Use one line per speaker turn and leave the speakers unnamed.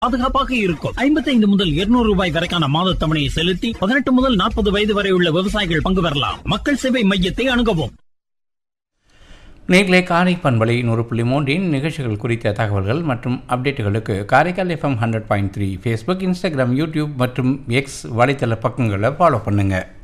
பாதுகாப்பாக இருக்கும். 55 முதல் 200 ரூபாய் வரைக்கான மாத தவணையை செலுத்தி 18 முதல் 40 வயது வரை உள்ள விவசாயிகள் பங்கு பெறலாம். மக்கள் சேவை மையத்தை அணுகவும்.
நேர்களே, காரை பண்பலை 100.3 நிகழ்ச்சிகள் குறித்த தகவல்கள் மற்றும் அப்டேட்டுகளுக்கு Karaikal FM 100.3 Facebook, Instagram, YouTube மற்றும் எக்ஸ் வலைத்தள பக்கங்களை ஃபாலோ பண்ணுங்கள்.